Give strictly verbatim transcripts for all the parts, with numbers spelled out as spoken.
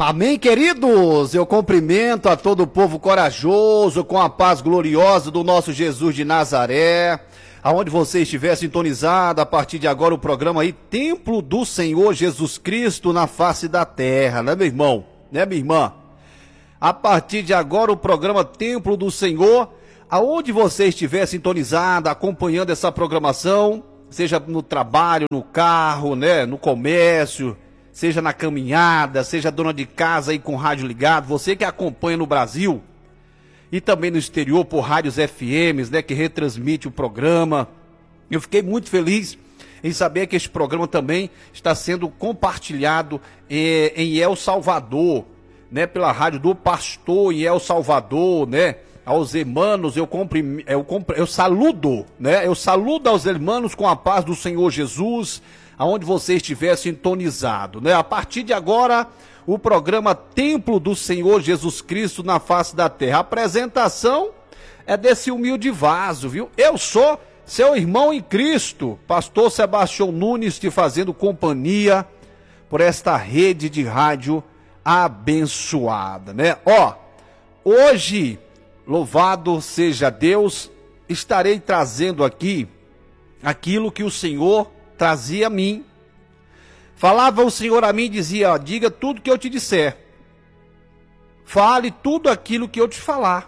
Amém, queridos? Eu cumprimento a todo o povo corajoso, com a paz gloriosa do nosso Jesus de Nazaré. Aonde você estiver sintonizado, a partir de agora o programa aí, Templo do Senhor Jesus Cristo na face da terra, né, meu irmão? Né, minha irmã? A partir de agora o programa Templo do Senhor, aonde você estiver sintonizado, acompanhando essa programação, seja no trabalho, no carro, né, no comércio, seja na caminhada, seja dona de casa aí com rádio ligado, você que acompanha no Brasil e também no exterior por rádios F Ms, né, que retransmite o programa. Eu fiquei muito feliz em saber que este programa também está sendo compartilhado eh, em El Salvador, né, pela rádio do pastor em El Salvador, né, aos irmãos, eu, compre, eu, compre, eu saludo, né, eu saludo aos irmãos com a paz do Senhor Jesus, aonde você estiver sintonizado, né? A partir de agora, o programa Templo do Senhor Jesus Cristo na face da terra. A apresentação é desse humilde vaso, viu? Eu sou seu irmão em Cristo, pastor Sebastião Nunes, te fazendo companhia por esta rede de rádio abençoada, né? Ó, hoje, louvado seja Deus, estarei trazendo aqui aquilo que o Senhor trazia a mim. Falava o Senhor a mim e dizia, ó, diga tudo que eu te disser. Fale tudo aquilo que eu te falar.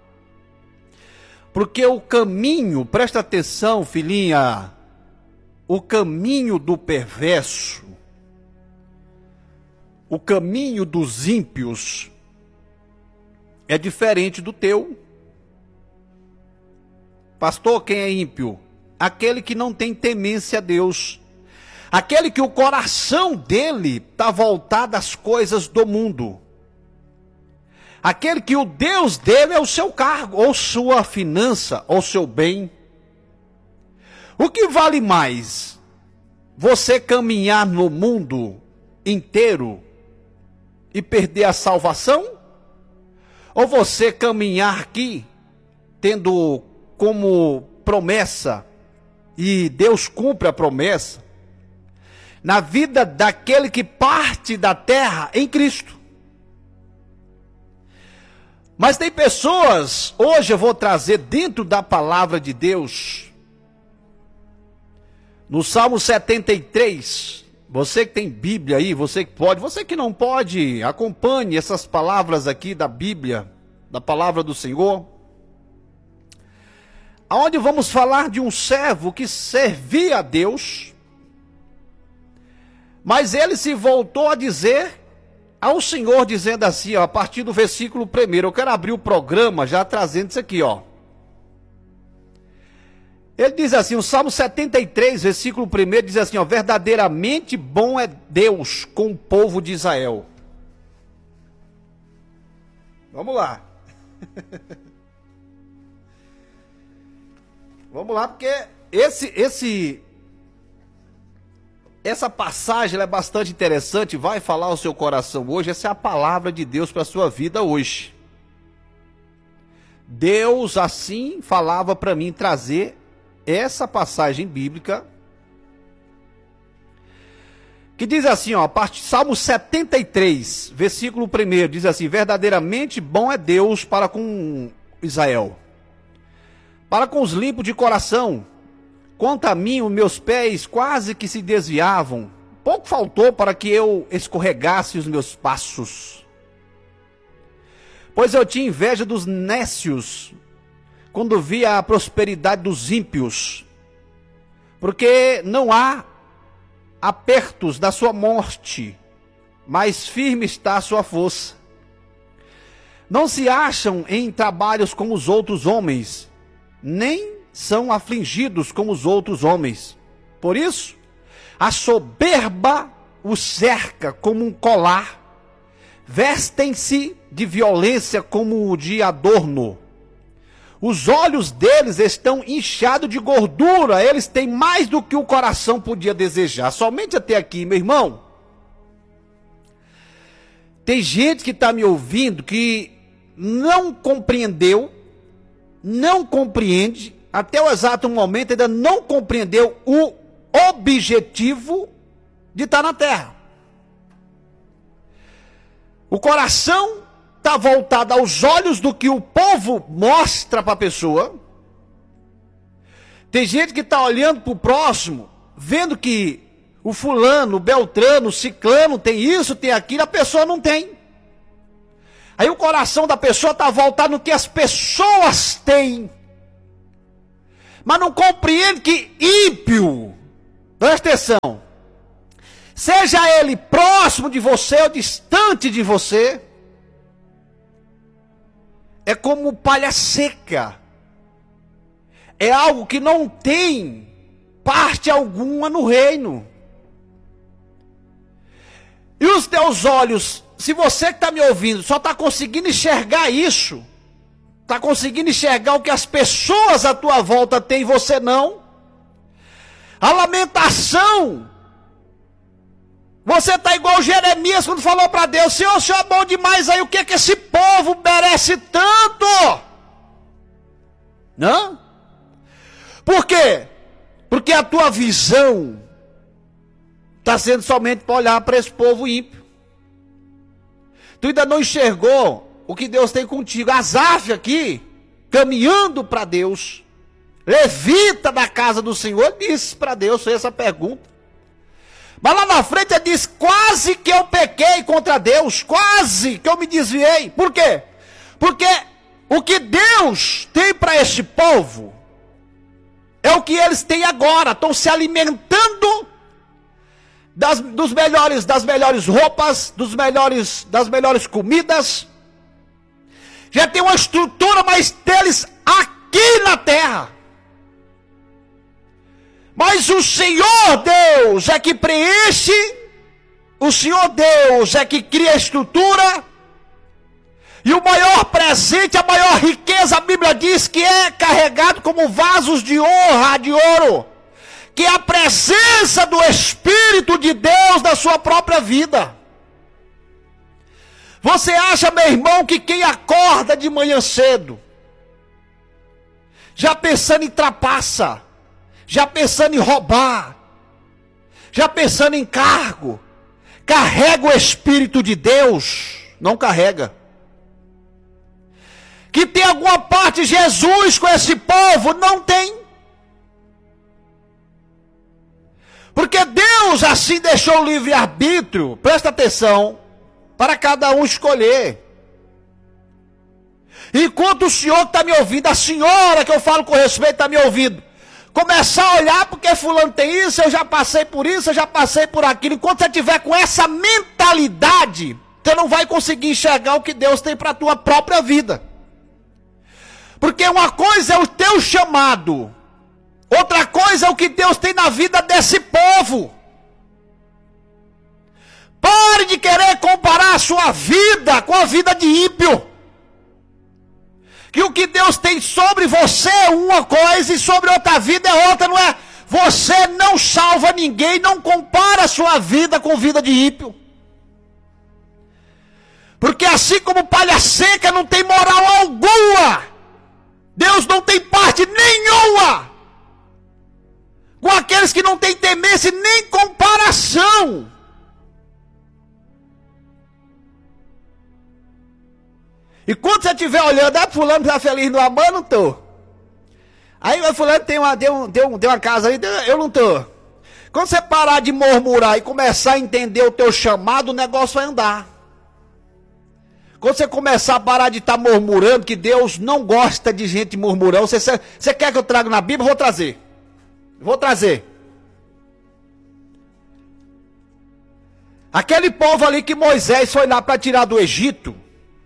Porque o caminho, presta atenção, filhinha, o caminho do perverso, o caminho dos ímpios é diferente do teu. Pastor, quem é ímpio? Aquele que não tem temência a Deus, aquele que o coração dele está voltado às coisas do mundo, aquele que o Deus dele é o seu cargo, ou sua finança, ou seu bem. O que vale mais? Você caminhar no mundo inteiro e perder a salvação? Ou você caminhar aqui tendo como promessa, e Deus cumpre a promessa, na vida daquele que parte da terra em Cristo. Mas tem pessoas, hoje eu vou trazer dentro da palavra de Deus, no Salmo setenta e três, você que tem Bíblia aí, você que pode, você que não pode, acompanhe essas palavras aqui da Bíblia, da palavra do Senhor, aonde vamos falar de um servo que servia a Deus, mas ele se voltou a dizer ao Senhor, dizendo assim, ó, a partir do versículo primeiro, eu quero abrir o programa já trazendo isso aqui, ó. Ele diz assim, o Salmo setenta e três, versículo primeiro, diz assim, ó, verdadeiramente bom é Deus com o povo de Israel. Vamos lá. Vamos lá, porque esse, esse, essa passagem ela é bastante interessante, vai falar ao seu coração hoje. Essa é a palavra de Deus para a sua vida hoje. Deus assim falava para mim trazer essa passagem bíblica, que diz assim, ó, a parte, Salmo setenta e três, versículo primeiro, diz assim, verdadeiramente bom é Deus para com Israel, para com os limpos de coração. Quanto a mim, os meus pés quase que se desviavam, pouco faltou para que eu escorregasse os meus passos. Pois eu tinha inveja dos nécios, quando via a prosperidade dos ímpios, porque não há apertos da sua morte, mas firme está a sua força. Não se acham em trabalhos como os outros homens, nem são afligidos como os outros homens. Por isso, a soberba os cerca como um colar, vestem-se de violência como de adorno. Os olhos deles estão inchados de gordura, eles têm mais do que o coração podia desejar. Somente até aqui, meu irmão. Tem gente que está me ouvindo que não compreendeu, não compreende, até o exato momento ainda não compreendeu o objetivo de estar na terra. O coração está voltado aos olhos do que o povo mostra para a pessoa. Tem gente que está olhando para o próximo, vendo que o fulano, o beltrano, o ciclano tem isso, tem aquilo, a pessoa não tem. Aí o coração da pessoa está voltado no que as pessoas têm. Mas não compreende que ímpio, presta atenção, seja ele próximo de você ou distante de você, é como palha seca. É algo que não tem parte alguma no reino. E os teus olhos, se você que está me ouvindo, só está conseguindo enxergar isso, está conseguindo enxergar o que as pessoas à tua volta têm e você não, a lamentação, você está igual Jeremias quando falou para Deus: Senhor, o Senhor é bom demais aí, o que é que esse povo merece tanto? Não? Por quê? Porque a tua visão está sendo somente para olhar para esse povo ímpio. Tu ainda não enxergou o que Deus tem contigo. Asaf aqui, caminhando para Deus, levita da casa do Senhor, disse para Deus, fez essa pergunta. Mas lá na frente ele diz: quase que eu pequei contra Deus, quase que eu me desviei. Por quê? Porque o que Deus tem para este povo é o que eles têm agora. Estão se alimentando das, dos melhores, das melhores roupas, dos melhores, das melhores comidas. Já tem uma estrutura mais deles aqui na terra. Mas o Senhor Deus é que preenche, o Senhor Deus é que cria a estrutura. E o maior presente, a maior riqueza, a Bíblia diz que é carregado como vasos de honra, de ouro, que é a presença do Espírito de Deus na sua própria vida. Você acha, meu irmão, que quem acorda de manhã cedo, já pensando em trapaça, já pensando em roubar, já pensando em cargo, carrega o Espírito de Deus? Não carrega. Que tem alguma parte de Jesus com esse povo? Não tem. Porque Deus assim deixou o livre-arbítrio, presta atenção, para cada um escolher. Enquanto o senhor que está me ouvindo, a senhora que eu falo com respeito está me ouvindo, começar a olhar porque fulano tem isso, eu já passei por isso, eu já passei por aquilo. Enquanto você tiver com essa mentalidade, você não vai conseguir enxergar o que Deus tem para a tua própria vida. Porque uma coisa é o teu chamado, outra coisa é o que Deus tem na vida desse povo. Pare de querer comparar a sua vida com a vida de ímpio. Que o que Deus tem sobre você é uma coisa e sobre outra vida é outra, não é? Você não salva ninguém, não compara a sua vida com a vida de ímpio. Porque assim como palha seca não tem moral alguma, Deus não tem parte nenhuma com aqueles que não têm temência nem comparação. E quando você estiver olhando, ah, fulano está feliz no amor, eu não estou. Aí o fulano tem uma, deu, deu, deu uma casa aí, eu não estou. Quando você parar de murmurar e começar a entender o teu chamado, o negócio vai andar. Quando você começar a parar de estar murmurando, que Deus não gosta de gente murmurando, você, você quer que eu traga na Bíblia? Vou trazer. Vou trazer. Aquele povo ali que Moisés foi lá para tirar do Egito,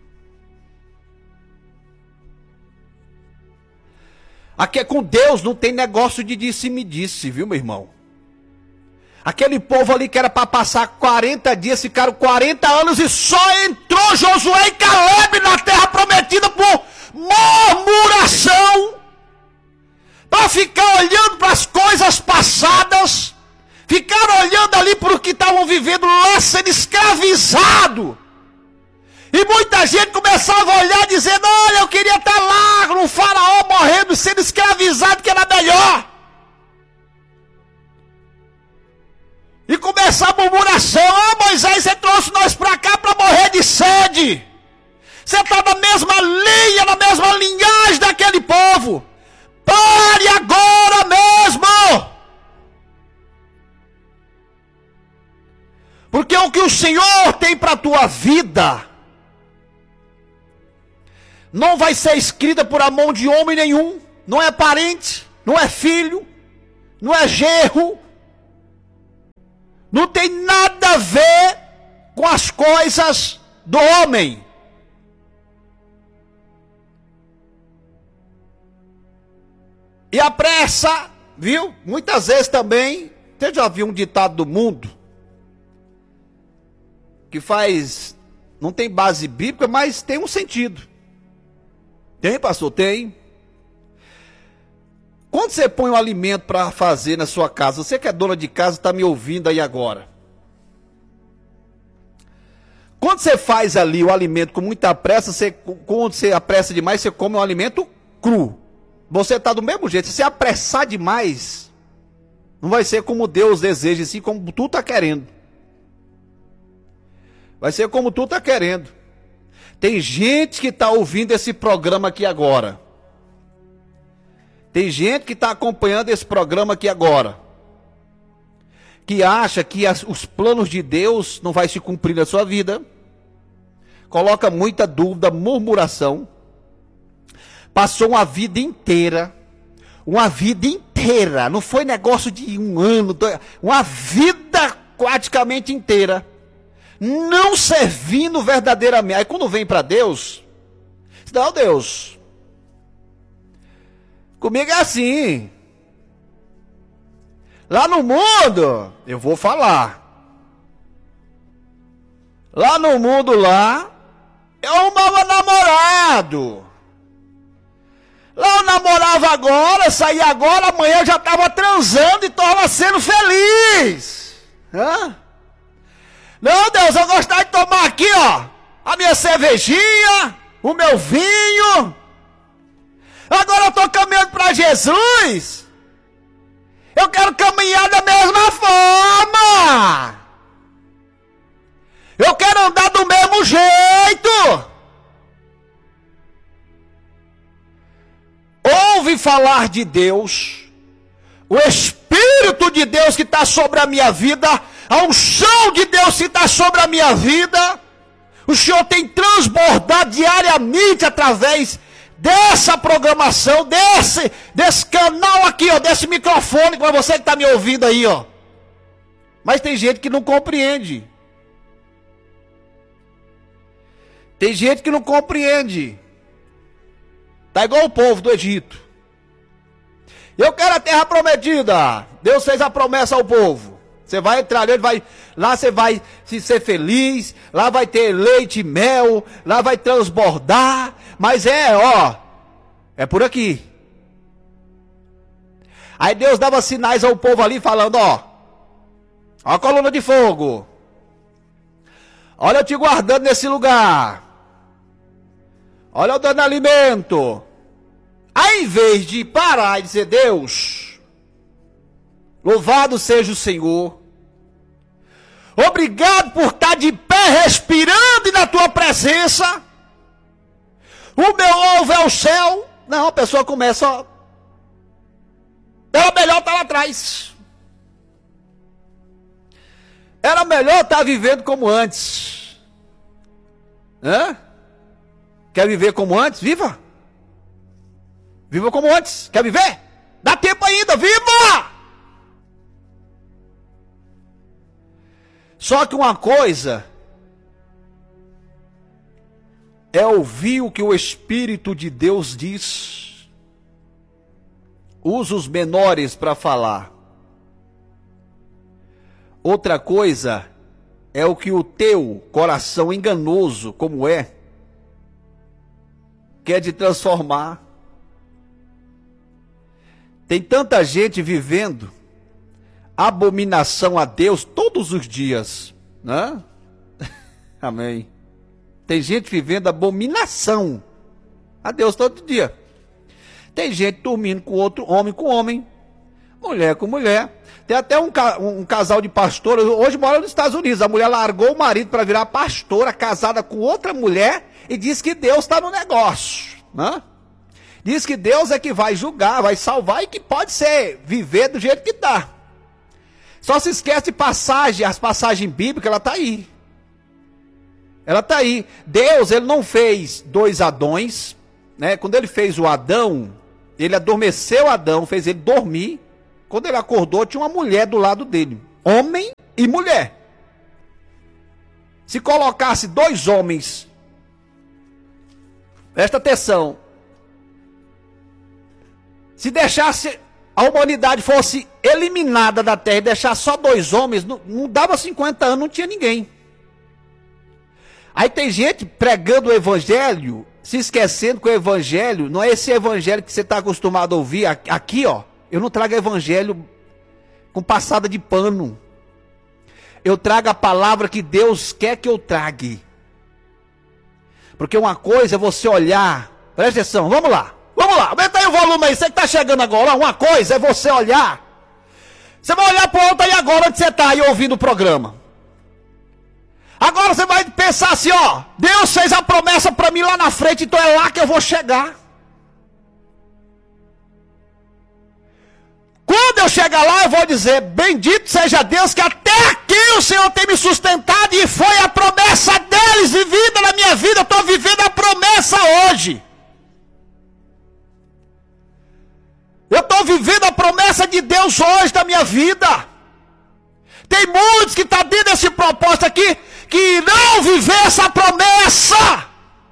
aqui com Deus não tem negócio de disse-me-disse, viu, meu irmão? Aquele povo ali que era para passar quarenta dias, ficaram quarenta anos e só entrou Josué e Caleb na terra prometida por murmuração. Para ficar olhando para as coisas passadas, ficaram olhando ali para o que estavam vivendo lá, sendo escravizado. E muita gente começava a olhar dizendo: olha, eu queria estar lá no faraó morrendo, sendo escravizado, que era melhor. E começar a murmuração: ah, Moisés, você trouxe nós para cá para morrer de sede. Porque o que o Senhor tem para a tua vida não vai ser escrita por a mão de homem nenhum. Não é parente, não é filho, não é genro. Não tem nada a ver com as coisas do homem. E a pressa, viu? Muitas vezes também, você já viu um ditado do mundo que faz, não tem base bíblica, mas tem um sentido. Tem, pastor? Tem. Quando você põe um alimento para fazer na sua casa, você que é dona de casa está me ouvindo aí agora. Quando você faz ali o alimento com muita pressa, você, quando você apressa demais, você come um alimento cru. Você está do mesmo jeito. Se você apressar demais, não vai ser como Deus deseja, assim como tu está querendo. Vai ser como tu está querendo. Tem gente que está ouvindo esse programa aqui agora. Tem gente que está acompanhando esse programa aqui agora, que acha que as, os planos de Deus não vai se cumprir na sua vida, coloca muita dúvida, murmuração, passou uma vida inteira, uma vida inteira, não foi negócio de um ano, dois, uma vida praticamente inteira, não servindo verdadeiramente. Aí quando vem para Deus, não, Deus, comigo é assim. Lá no mundo, eu vou falar. Lá no mundo lá, eu arrumava namorado. Lá eu namorava agora, saía agora, amanhã eu já estava transando e estava sendo feliz. Hã? Não, Deus, eu gostava de tomar aqui, ó, a minha cervejinha, o meu vinho. Agora eu estou caminhando para Jesus. Eu quero caminhar da mesma forma. Eu quero andar do mesmo jeito. Ouve falar de Deus, o Espírito de Deus que está sobre a minha vida, a unção de Deus que está sobre a minha vida, o Senhor tem transbordado diariamente através dessa programação, desse, desse canal aqui, ó, desse microfone, para você que está me ouvindo aí, ó. Mas tem gente que não compreende. Tem gente que não compreende. Tá igual o povo do Egito. Eu quero a terra prometida. Deus fez a promessa ao povo. Você vai entrar nele, vai, lá você vai se ser feliz, lá vai ter leite e mel, lá vai transbordar, mas é, ó, é por aqui. Aí Deus dava sinais ao povo ali falando, ó, ó a coluna de fogo, olha eu te guardando nesse lugar, olha eu dando alimento. Aí em vez de parar e dizer, Deus, louvado seja o Senhor, obrigado por estar de pé respirando na tua presença, o meu alvo é o céu. Não, a pessoa começa, ó, era melhor estar lá atrás, era melhor estar vivendo como antes. Hã? Quer viver como antes? Viva! Viva como antes. Quer viver? Dá tempo ainda, viva! Só que uma coisa é ouvir o que o Espírito de Deus diz. Usa os menores para falar. Outra coisa é o que o teu coração enganoso, como é, quer te transformar. Tem tanta gente vivendo abominação a Deus todos os dias, né? Amém. Tem gente vivendo abominação a Deus todo dia. Tem gente dormindo com outro homem com homem, mulher com mulher. Tem até um, um casal de pastores, hoje mora nos Estados Unidos. A mulher largou o marido para virar pastora, casada com outra mulher, e diz que Deus está no negócio, né? Diz que Deus é que vai julgar, vai salvar e que pode ser viver do jeito que está. Só se esquece de passagem, as passagens bíblicas, ela está aí. Ela está aí. Deus, ele não fez dois Adões, né? Quando ele fez o Adão, ele adormeceu Adão, fez ele dormir. Quando ele acordou, tinha uma mulher do lado dele. Homem e mulher. Se colocasse dois homens, presta atenção, se deixasse a humanidade fosse eliminada da terra e deixasse só dois homens, não, não dava cinquenta anos, não tinha ninguém. Aí tem gente pregando o evangelho, se esquecendo que o evangelho não é esse evangelho que você está acostumado a ouvir. Aqui, ó, eu não trago evangelho com passada de pano. Eu trago a palavra que Deus quer que eu trague. Porque uma coisa é você olhar, presta atenção, vamos lá, vamos lá, aumenta aí o volume aí, você que está chegando agora. Uma coisa é você olhar, você vai olhar para o outro aí agora onde você está aí ouvindo o programa. Agora você vai pensar assim, ó, Deus fez a promessa para mim lá na frente, então é lá que eu vou chegar. Quando eu chegar lá, eu vou dizer, bendito seja Deus, que até aqui o Senhor tem me sustentado e foi a promessa deles vivida na minha vida. Eu estou vivendo a promessa hoje. Eu estou vivendo a promessa de Deus hoje na minha vida. Tem muitos que estão dentro desse propósito aqui, que irão viver essa promessa.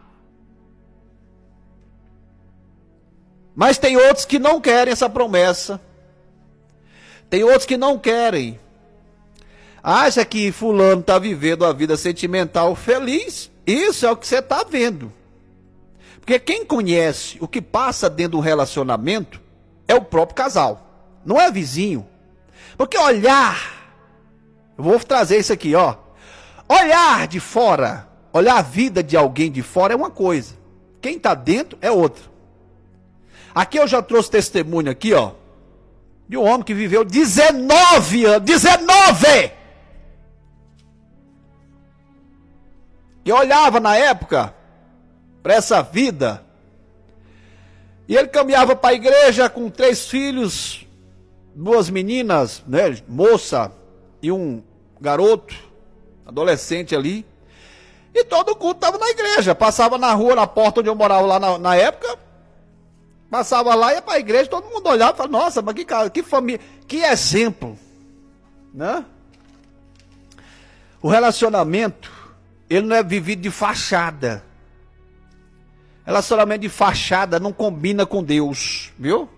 Mas tem outros que não querem essa promessa. Tem outros que não querem. Acha que fulano está vivendo a vida sentimental feliz. Isso é o que você está vendo. Porque quem conhece o que passa dentro do relacionamento é o próprio casal. Não é vizinho. Porque olhar, eu vou trazer isso aqui, ó. Olhar de fora, olhar a vida de alguém de fora é uma coisa. Quem está dentro é outra. Aqui eu já trouxe testemunho aqui, ó. De um homem que viveu dezenove anos, dezenove! E olhava na época para essa vida, e ele caminhava para a igreja com três filhos, duas meninas, né, moça e um garoto, adolescente ali, e todo o culto estava na igreja, passava na rua, na porta onde eu morava lá na, na época, passava lá, ia para a igreja, todo mundo olhava e falava, nossa, mas que, que família, que exemplo, né? O relacionamento, ele não é vivido de fachada. Relacionamento de fachada não combina com Deus, viu?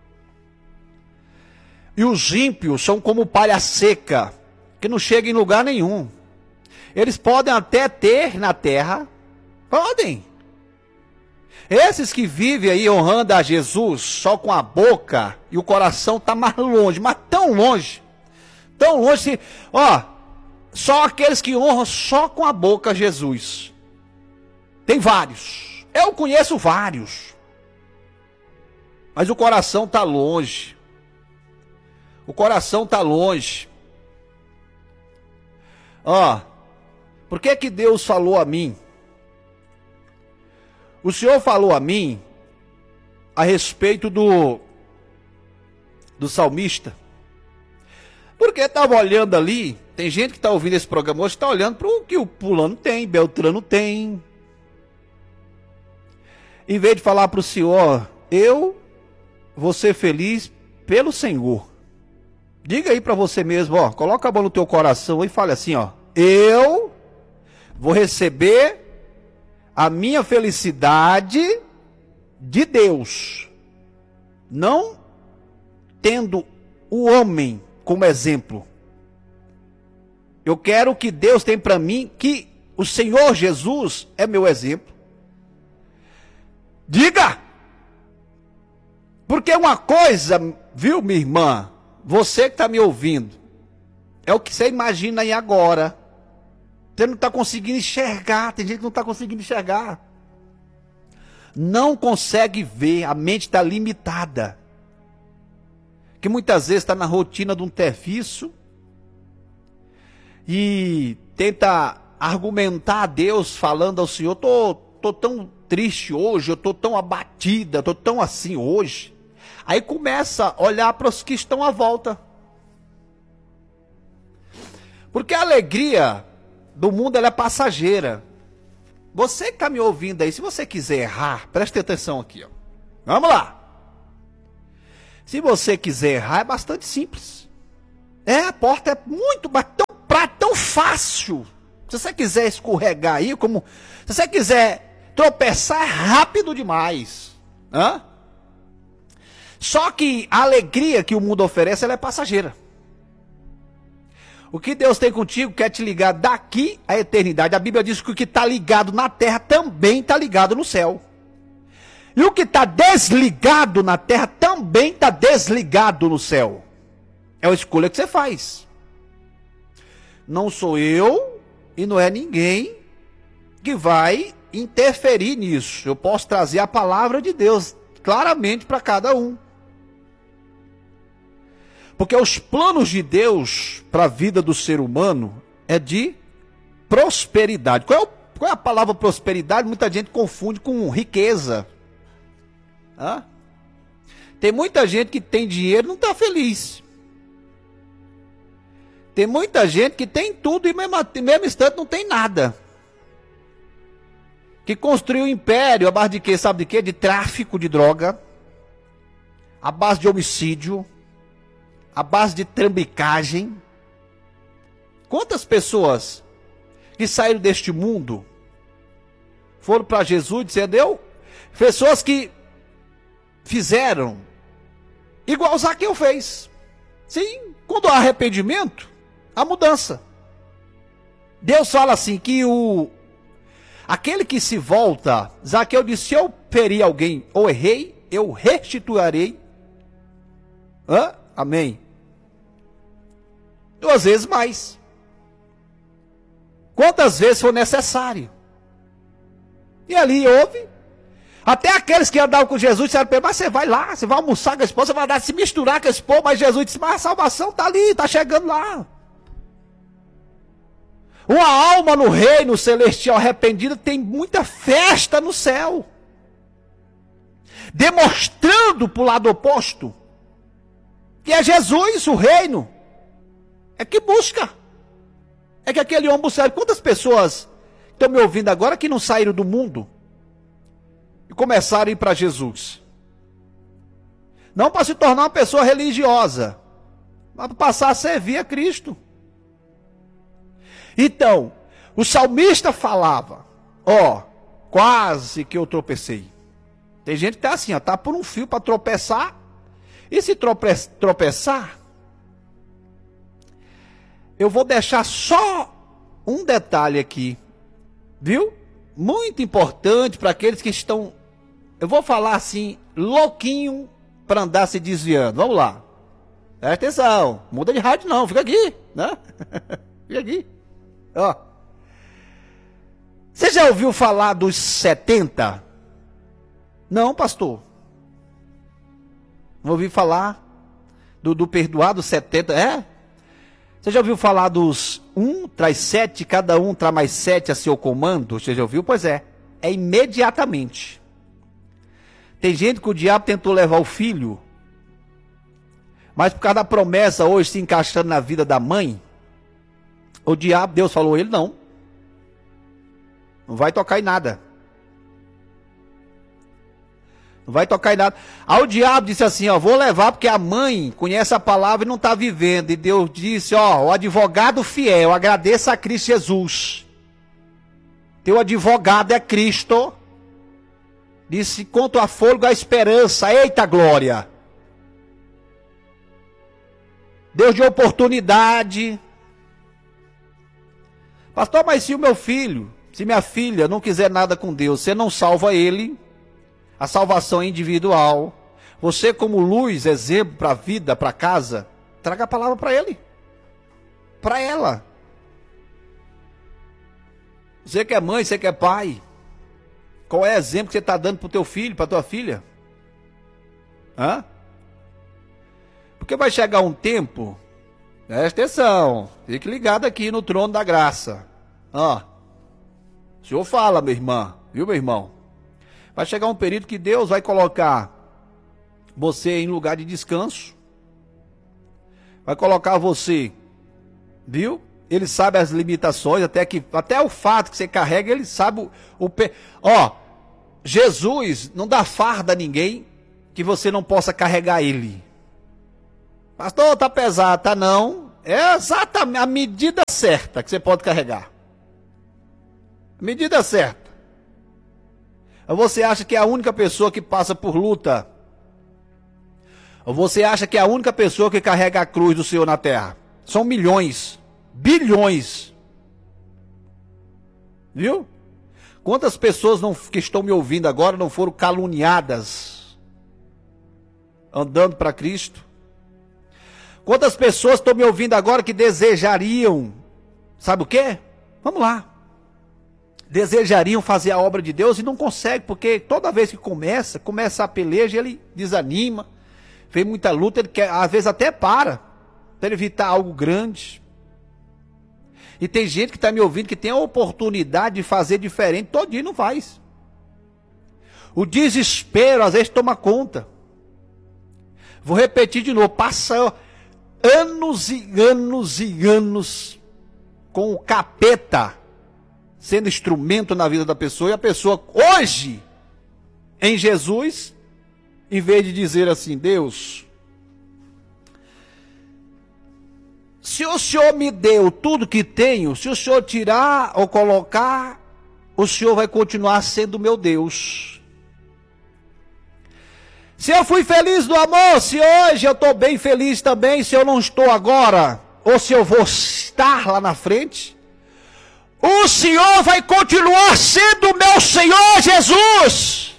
E os ímpios são como palha seca, que não chega em lugar nenhum. Eles podem até ter na terra, podem. Esses que vivem aí honrando a Jesus só com a boca e o coração está mais longe, mas tão longe, tão longe, que, ó, só aqueles que honram só com a boca Jesus. Tem vários, eu conheço vários, mas o coração está longe, o coração está longe. Ó, por que que Deus falou a mim? O Senhor falou a mim a respeito do, do salmista. Porque estava olhando ali, tem gente que está ouvindo esse programa hoje, está olhando para o que o fulano tem, Beltrano tem. Em vez de falar para o Senhor, eu vou ser feliz pelo Senhor. Diga aí para você mesmo, ó, coloca a mão no teu coração e fale assim, ó, eu vou receber a minha felicidade de Deus, não tendo o homem como exemplo. Eu quero que Deus tem para mim, que o Senhor Jesus é meu exemplo. Diga! Porque uma coisa, viu, minha irmã, você que está me ouvindo, é o que você imagina aí agora. Você não está conseguindo enxergar, tem gente que não está conseguindo enxergar. Não consegue ver, a mente está limitada. Que muitas vezes está na rotina de um serviço e tenta argumentar a Deus, falando ao Senhor, tô, tô tão triste hoje, eu tô tão abatida, tô tão assim hoje. Aí começa a olhar para os que estão à volta. Porque a alegria do mundo ela é passageira. Você que está me ouvindo aí, se você quiser errar, preste atenção aqui, ó. Vamos lá. Se você quiser errar, é bastante simples. É, a porta é muito, mas tão, pra, tão fácil. Se você quiser escorregar aí, como se você quiser tropeçar, é rápido demais. Hã? Só que a alegria que o mundo oferece, ela é passageira. O que Deus tem contigo quer te ligar daqui à eternidade. A Bíblia diz que o que está ligado na terra também está ligado no céu. E o que está desligado na terra também está desligado no céu. É a escolha que você faz. Não sou eu e não é ninguém que vai interferir nisso. Eu posso trazer a palavra de Deus claramente para cada um. Porque os planos de Deus para a vida do ser humano é de prosperidade. Qual é, o, qual é a palavra prosperidade? Muita gente confunde com riqueza. Hã? Tem muita gente que tem dinheiro e não está feliz. Tem muita gente que tem tudo e mesmo, mesmo instante não tem nada. Que construiu um império à base de quê? Sabe de quê? De tráfico de droga. À base de homicídio. À base de trambicagem. Quantas pessoas que saíram deste mundo foram para Jesus, entendeu? Pessoas que fizeram igual Zaqueu fez. Sim, quando há arrependimento, há mudança. Deus fala assim que o aquele que se volta, Zaqueu disse, se eu ferir alguém ou errei, eu restituirei. Hã? Amém. Duas vezes mais. Quantas vezes for necessário. E ali houve. Até aqueles que andavam com Jesus disseram para ele, mas você vai lá, você vai almoçar com esse povo, você vai dar, se misturar com esse povo. Mas Jesus disse, mas a salvação está ali, está chegando lá. Uma alma no reino celestial arrependida tem muita festa no céu. Demonstrando para o lado oposto que é Jesus, o reino, é que busca. É que aquele homem busca. Quantas pessoas estão me ouvindo agora que não saíram do mundo e começaram a ir para Jesus? Não para se tornar uma pessoa religiosa, mas para passar a servir a Cristo. Então, o salmista falava, ó, quase que eu tropecei. Tem gente que está assim, ó, tá por um fio para tropeçar. E se trope tropeçar, eu vou deixar só um detalhe aqui, viu? Muito importante para aqueles que estão, eu vou falar assim, louquinho para andar se desviando. Vamos lá. Presta atenção, muda de rádio não, fica aqui, né? Fica aqui. Ó. Você já ouviu falar dos setenta? Não, pastor. Não ouvi falar do, do perdoado setenta, é? Você já ouviu falar dos um traz sete, cada um traz mais sete a seu comando? Você já ouviu? Pois é, é imediatamente. Tem gente que o diabo tentou levar o filho, mas por causa da promessa hoje se encaixando na vida da mãe, o diabo, Deus falou, ele não. Não vai tocar em nada. Não vai tocar em nada. Aí o diabo disse assim, ó, vou levar porque a mãe conhece a palavra e não está vivendo. E Deus disse, ó, o advogado fiel, agradeça a Cristo Jesus. Teu advogado é Cristo. Disse, quanto a fôlego, a esperança. Eita glória. Deus de oportunidade. Pastor, mas se o meu filho, se minha filha não quiser nada com Deus, você não salva ele. A salvação é individual. Você como luz, exemplo para a vida, para casa, traga a palavra para ele. Para ela. Você que é mãe, você que é pai. Qual é o exemplo que você está dando para o teu filho, para a tua filha? Hã? Porque vai chegar um tempo, presta atenção, fique ligado aqui no trono da graça. Ó, o Senhor fala, minha irmã, viu, meu irmão? Vai chegar um período que Deus vai colocar você em lugar de descanso. Vai colocar você, viu? ele sabe as limitações, até, que, até o fato que você carrega, ele sabe o... o pe... Ó, Jesus não dá farda a ninguém que você não possa carregar ele. Pastor, tá pesado, tá não. É exatamente a medida certa que você pode carregar. A medida certa. Ou você acha que é a única pessoa que passa por luta? Ou você acha que é a única pessoa que carrega a cruz do Senhor na terra? São milhões, bilhões. Viu? Quantas pessoas não, que estão me ouvindo agora não foram caluniadas andando para Cristo? Quantas pessoas estão me ouvindo agora que desejariam, sabe o quê? Vamos lá. Desejariam fazer a obra de Deus e não conseguem, porque toda vez que começa, começa a peleja, ele desanima, vem muita luta, ele quer, às vezes até para, para evitar algo grande. E tem gente que está me ouvindo que tem a oportunidade de fazer diferente, todo dia não faz. O desespero às vezes toma conta. Vou repetir de novo, passa anos e anos e anos com o capeta sendo instrumento na vida da pessoa, e a pessoa hoje, em Jesus, em vez de dizer assim, Deus, se o Senhor me deu tudo que tenho, se o Senhor tirar ou colocar, o Senhor vai continuar sendo meu Deus. Se eu fui feliz no amor, se hoje eu estou bem feliz também, se eu não estou agora, ou se eu vou estar lá na frente, o Senhor vai continuar sendo meu Senhor Jesus.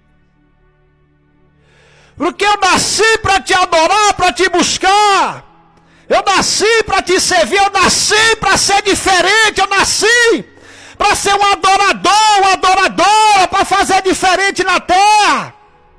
Porque eu nasci para te adorar, para te buscar. Eu nasci para te servir, eu nasci para ser diferente, eu nasci para ser um adorador, uma adoradora, para fazer diferente na terra.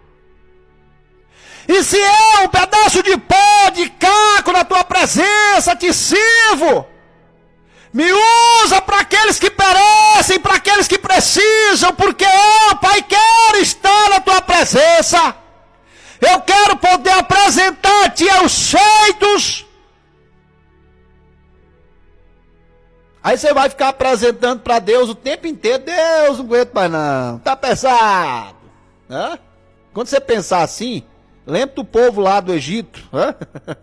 E se eu, um pedaço de pó, de caco na tua presença, te sirvo, me usa para aqueles que perecem, para aqueles que precisam, porque eu, Pai, quero estar na tua presença. Eu quero poder apresentar-te os feitos. Aí você vai ficar apresentando para Deus o tempo inteiro. Deus, não aguento mais não, tá pesado. Hã? Quando você pensar assim, lembra do povo lá do Egito. Hã?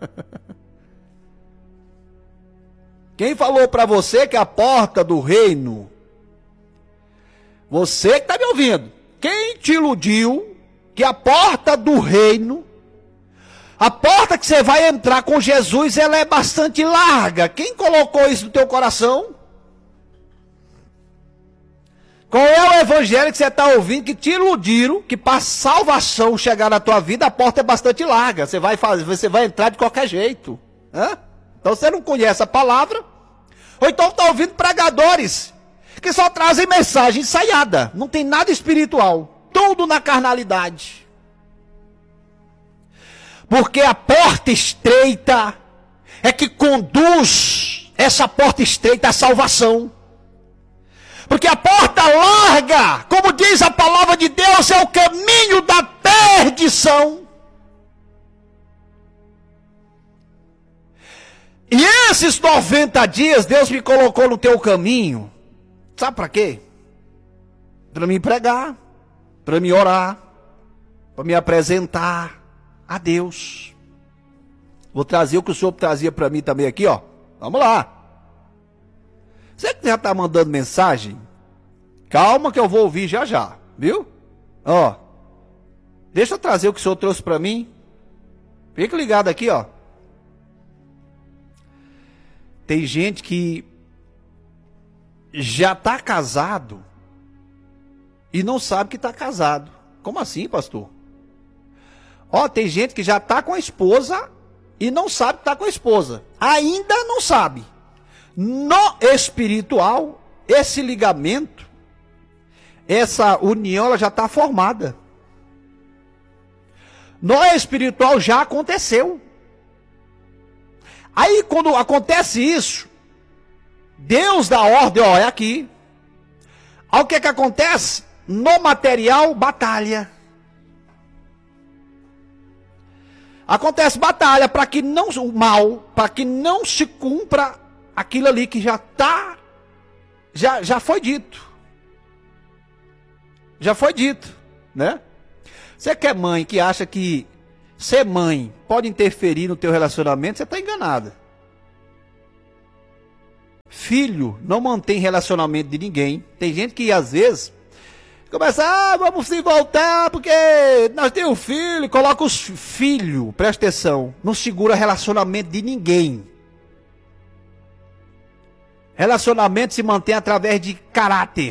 Quem falou para você que a porta do reino, você que está me ouvindo, quem te iludiu que a porta do reino, a porta que você vai entrar com Jesus, ela é bastante larga? Quem colocou isso no teu coração? Qual é o evangelho que você está ouvindo que te iludiram que para salvação chegar na tua vida a porta é bastante larga? Você vai fazer, você vai entrar de qualquer jeito. Hã? Então você não conhece a palavra, ou então está ouvindo pregadores que só trazem mensagem ensaiada, não tem nada espiritual, tudo na carnalidade. Porque a porta estreita é que conduz essa porta estreita à salvação. Porque a porta larga, como diz a palavra de Deus, é o caminho da perdição. E esses noventa dias Deus me colocou no teu caminho. Sabe para quê? Para me pregar, para me orar, para me apresentar a Deus. Vou trazer o que o Senhor trazia para mim também aqui, ó. Vamos lá. Você que já está mandando mensagem, calma que eu vou ouvir já já, viu? Ó, deixa eu trazer o que o Senhor trouxe para mim. Fica ligado aqui, ó. Tem gente que já está casado e não sabe que está casado. Como assim, pastor? Ó, tem gente que já está com a esposa e não sabe que está com a esposa. Ainda não sabe. No espiritual, esse ligamento, essa união, ela já está formada. No espiritual já aconteceu. Aí quando acontece isso, Deus dá ordem, ó, é aqui. Aí o que é que acontece? No material, batalha. Acontece batalha para que não, o mal, para que não se cumpra aquilo ali que já tá, já, já foi dito. Já foi dito, né? Você que é mãe, que acha que ser mãe pode interferir no teu relacionamento, você está enganada. Filho não mantém relacionamento de ninguém. Tem gente que às vezes começa, ah, vamos se voltar porque nós temos um filho, coloca os filhos, presta atenção, não segura relacionamento de ninguém. Relacionamento se mantém através de caráter,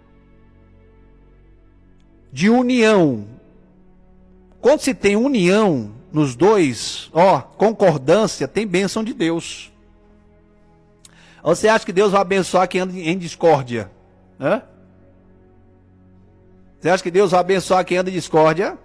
de união. Quando se tem união nos dois, ó, concordância, tem bênção de Deus. Ou você acha que Deus vai abençoar quem anda em discórdia? Hã? Você acha que Deus vai abençoar quem anda em discórdia?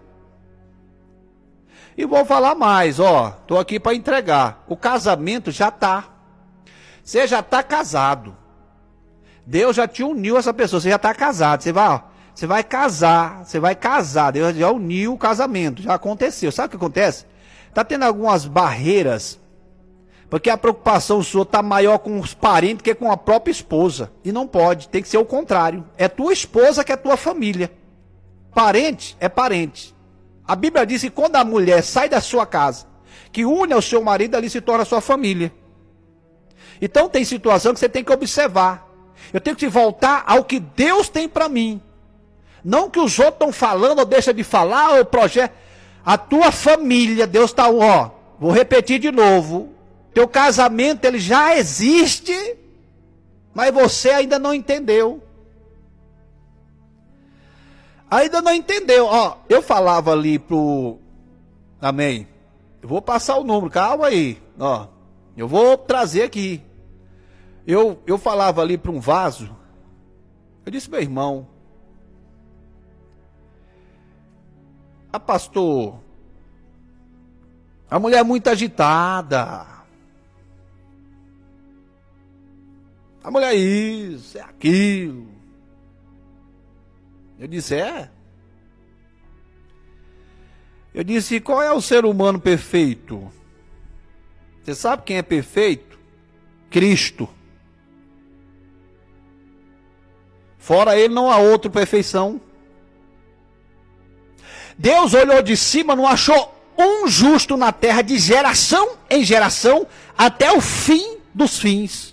E vou falar mais, ó, tô aqui para entregar. O casamento já tá. Você já tá casado. Deus já te uniu essa pessoa, você já tá casado. Você vai, ó, você vai casar, você vai casar. Deus já uniu o casamento, já aconteceu. Sabe o que acontece? Tá tendo algumas barreiras, porque a preocupação sua tá maior com os parentes que com a própria esposa. E não pode, tem que ser o contrário. É tua esposa que é tua família. Parente é parente. A Bíblia diz que quando a mulher sai da sua casa, que une ao seu marido, ali se torna sua família. Então tem situação que você tem que observar. Eu tenho que voltar ao que Deus tem para mim. Não que os outros estão falando ou deixa de falar, ou projeto. A tua família, Deus está, ó, vou repetir de novo. Teu casamento, ele já existe, mas você ainda não entendeu. Ainda não entendeu. Ó, eu falava ali pro... Amém. Eu vou passar o número, calma aí. Ó, eu vou trazer aqui. Eu, eu falava ali para um vaso. Eu disse, meu irmão, a pastor, a mulher é muito agitada. A mulher é isso, é aquilo. Eu disse, é? Eu disse, qual é o ser humano perfeito? Você sabe quem é perfeito? Cristo. Fora ele não há outra perfeição. Deus olhou de cima, não achou um justo na terra, de geração em geração, até o fim dos fins.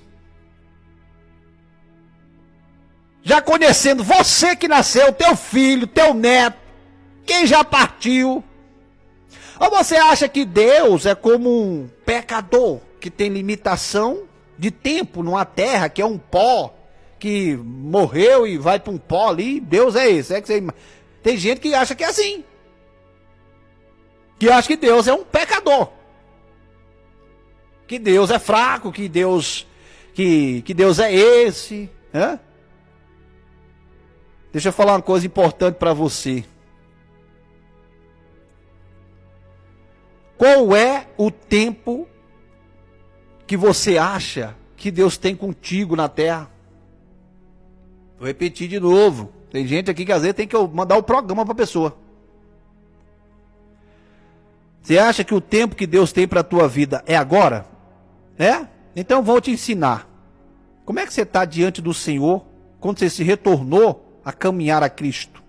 Já conhecendo você que nasceu, teu filho, teu neto, quem já partiu. Ou você acha que Deus é como um pecador que tem limitação de tempo numa terra que é um pó, que morreu e vai para um pó ali? Deus é esse. É que você... Tem gente que acha que é assim. Que acha que Deus é um pecador. Que Deus é fraco, que Deus, que, que Deus é esse. Hã? Deixa eu falar uma coisa importante para você. Qual é o tempo que você acha que Deus tem contigo na terra? Vou repetir de novo. Tem gente aqui que às vezes tem que mandar o programa para a pessoa. Você acha que o tempo que Deus tem para a tua vida é agora? É? Então vou te ensinar. Como é que você está diante do Senhor quando você se retornou a caminhar a Cristo?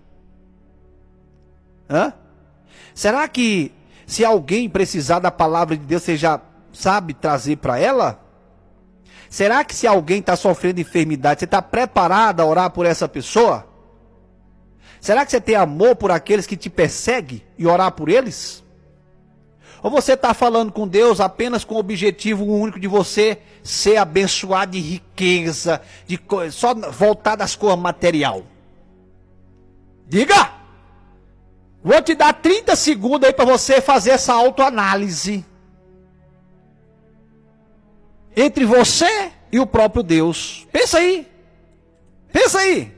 Hã? Será que se alguém precisar da palavra de Deus, você já sabe trazer para ela? Será que se alguém está sofrendo enfermidade, você está preparado a orar por essa pessoa? Será que você tem amor por aqueles que te perseguem e orar por eles? Ou você está falando com Deus apenas com o objetivo único de você ser abençoado de riqueza, de co... só voltar das coisas material? Diga! Vou te dar trinta segundos aí para você fazer essa autoanálise entre você e o próprio Deus. Pensa aí. Pensa aí.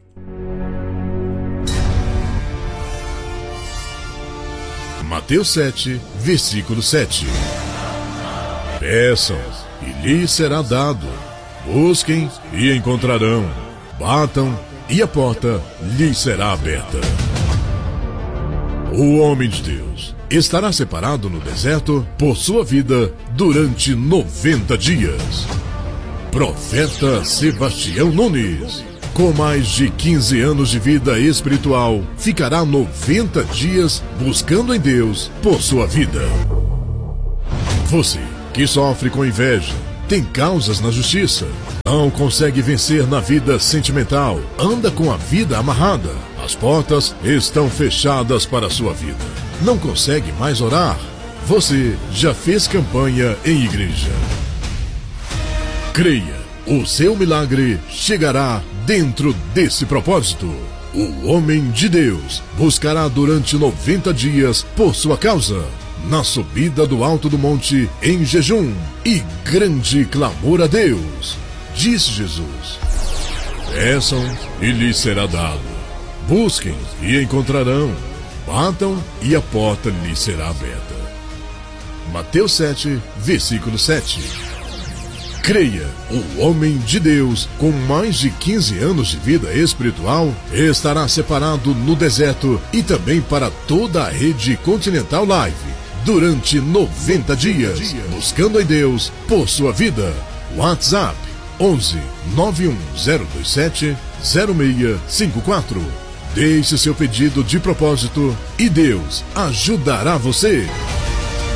Mateus sete, versículo sete. Peçam, e lhes será dado. Busquem, e encontrarão. Batam, e a porta lhes será aberta. O homem de Deus estará separado no deserto por sua vida durante noventa dias. Profeta Sebastião Nunes. Com mais de quinze anos de vida espiritual, ficará noventa dias buscando em Deus por sua vida. Você que sofre com inveja, tem causas na justiça, não consegue vencer na vida sentimental, anda com a vida amarrada, as portas estão fechadas para a sua vida, não consegue mais orar, você já fez campanha em igreja. Creia, o seu milagre chegará dentro desse propósito. O homem de Deus buscará durante noventa dias por sua causa, na subida do alto do monte, em jejum e grande clamor a Deus. Diz Jesus: peçam e lhes será dado, busquem e encontrarão, batam e a porta lhes será aberta. Mateus sete, versículo sete. Creia, o homem de Deus, com mais de quinze anos de vida espiritual, estará separado no deserto e também para toda a rede Continental Live, durante noventa dias, buscando em Deus por sua vida. WhatsApp onze nove um zero dois sete zero seis cinco quatro. Deixe seu pedido de propósito e Deus ajudará você.